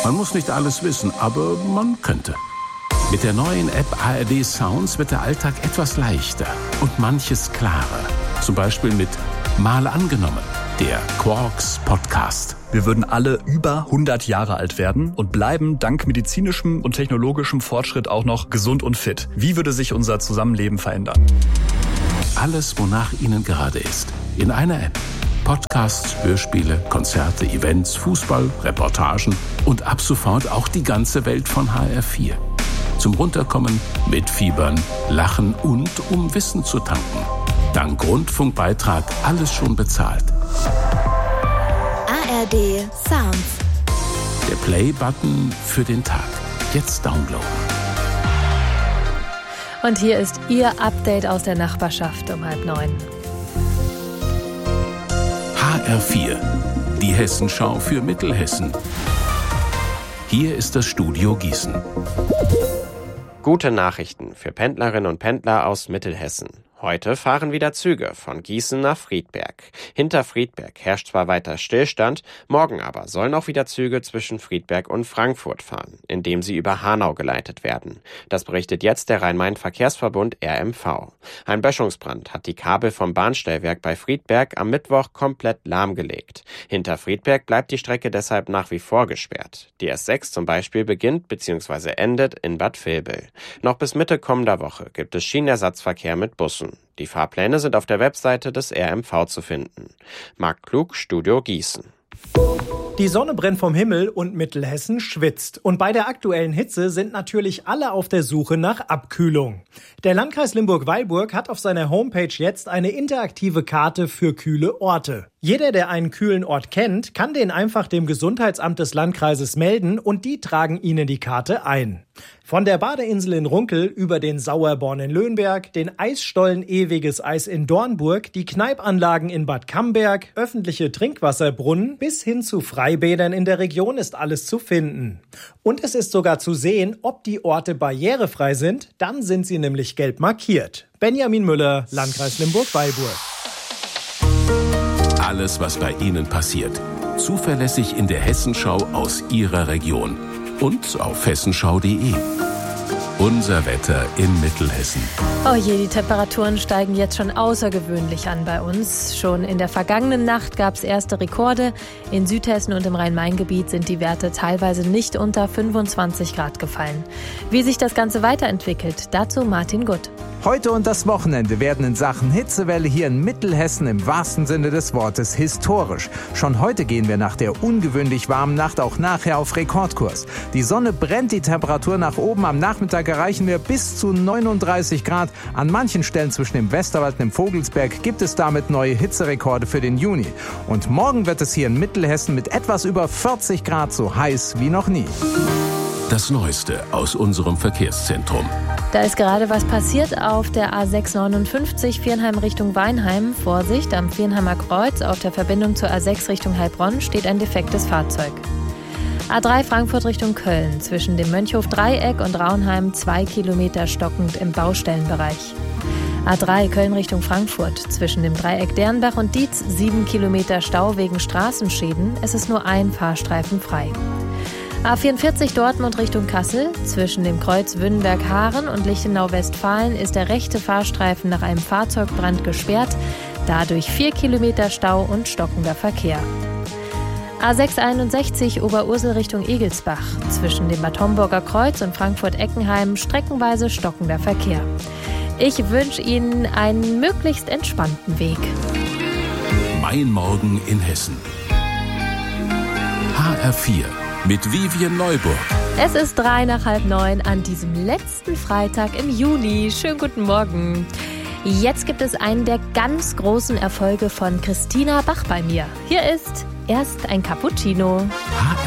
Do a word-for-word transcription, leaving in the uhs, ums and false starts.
Man muss nicht alles wissen, aber man könnte. Mit der neuen App A R D Sounds wird der Alltag etwas leichter und manches klarer. Zum Beispiel mit Mal angenommen, der Quarks Podcast. Wir würden alle über hundert Jahre alt werden und bleiben dank medizinischem und technologischem Fortschritt auch noch gesund und fit. Wie würde sich unser Zusammenleben verändern? Alles, wonach Ihnen gerade ist. In einer App. Podcasts, Hörspiele, Konzerte, Events, Fußball, Reportagen und ab sofort auch die ganze Welt von H R vier. Zum Runterkommen, mitfiebern, lachen und um Wissen zu tanken. Dank Rundfunkbeitrag alles schon bezahlt. A R D Sounds. Der Play-Button für den Tag. Jetzt downloaden. Und hier ist Ihr Update aus der Nachbarschaft um halb neun. H R vier, die Hessenschau für Mittelhessen. Hier ist das Studio Gießen. Gute Nachrichten für Pendlerinnen und Pendler aus Mittelhessen. Heute fahren wieder Züge von Gießen nach Friedberg. Hinter Friedberg herrscht zwar weiter Stillstand, morgen aber sollen auch wieder Züge zwischen Friedberg und Frankfurt fahren, indem sie über Hanau geleitet werden. Das berichtet jetzt der Rhein-Main-Verkehrsverbund R M V. Ein Böschungsbrand hat die Kabel vom Bahnstellwerk bei Friedberg am Mittwoch komplett lahmgelegt. Hinter Friedberg bleibt die Strecke deshalb nach wie vor gesperrt. Die S sechs zum Beispiel beginnt bzw. endet in Bad Vilbel. Noch bis Mitte kommender Woche gibt es Schienenersatzverkehr mit Bussen. Die Fahrpläne sind auf der Webseite des R M V zu finden. Marc Klug, Studio Gießen. Die Sonne brennt vom Himmel und Mittelhessen schwitzt. Und bei der aktuellen Hitze sind natürlich alle auf der Suche nach Abkühlung. Der Landkreis Limburg-Weilburg hat auf seiner Homepage jetzt eine interaktive Karte für kühle Orte. Jeder, der einen kühlen Ort kennt, kann den einfach dem Gesundheitsamt des Landkreises melden und die tragen Ihnen die Karte ein. Von der Badeinsel in Runkel über den Sauerborn in Löhnberg, den Eisstollen Ewiges Eis in Dornburg, die Kneipanlagen in Bad Camberg, öffentliche Trinkwasserbrunnen bis hin zu Freibädern in der Region ist alles zu finden. Und es ist sogar zu sehen, ob die Orte barrierefrei sind, dann sind sie nämlich gelb markiert. Benjamin Müller, Landkreis Limburg-Weilburg. Alles, was bei Ihnen passiert. Zuverlässig in der Hessenschau aus Ihrer Region. Und auf hessenschau punkt de. Unser Wetter in Mittelhessen. Oh je, die Temperaturen steigen jetzt schon außergewöhnlich an bei uns. Schon in der vergangenen Nacht gab es erste Rekorde. In Südhessen und im Rhein-Main-Gebiet sind die Werte teilweise nicht unter fünfundzwanzig Grad gefallen. Wie sich das Ganze weiterentwickelt, dazu Martin Gutt. Heute und das Wochenende werden in Sachen Hitzewelle hier in Mittelhessen im wahrsten Sinne des Wortes historisch. Schon heute gehen wir nach der ungewöhnlich warmen Nacht auch nachher auf Rekordkurs. Die Sonne brennt die Temperatur nach oben. Am Nachmittag erreichen wir bis zu neununddreißig Grad. An manchen Stellen zwischen dem Westerwald und dem Vogelsberg gibt es damit neue Hitzerekorde für den Juni. Und morgen wird es hier in Mittelhessen mit etwas über vierzig Grad so heiß wie noch nie. Das Neueste aus unserem Verkehrszentrum. Da ist gerade was passiert auf der A sechs neunundfünfzig Viernheim Richtung Weinheim. Vorsicht, am Viernheimer Kreuz auf der Verbindung zur A sechs Richtung Heilbronn steht ein defektes Fahrzeug. A drei Frankfurt Richtung Köln, zwischen dem Mönchhof-Dreieck und Raunheim zwei Kilometer stockend im Baustellenbereich. A drei Köln Richtung Frankfurt, zwischen dem Dreieck Dernbach und Dietz sieben Kilometer Stau wegen Straßenschäden. Es ist nur ein Fahrstreifen frei. A vierundvierzig Dortmund Richtung Kassel, zwischen dem Kreuz Wünnenberg-Haaren und Lichtenau-Westfalen ist der rechte Fahrstreifen nach einem Fahrzeugbrand gesperrt, dadurch vier Kilometer Stau und stockender Verkehr. A sechs einundsechzig Oberursel Richtung Egelsbach, zwischen dem Bad Homburger Kreuz und Frankfurt-Eckenheim streckenweise stockender Verkehr. Ich wünsche Ihnen einen möglichst entspannten Weg. Mein Morgen in Hessen. H R vier. Mit Vivian Neuburg. Es ist drei nach halb neun an diesem letzten Freitag im Juni. Schönen guten Morgen. Jetzt gibt es einen der ganz großen Erfolge von Christina Bach bei mir. Hier ist erst ein Cappuccino. H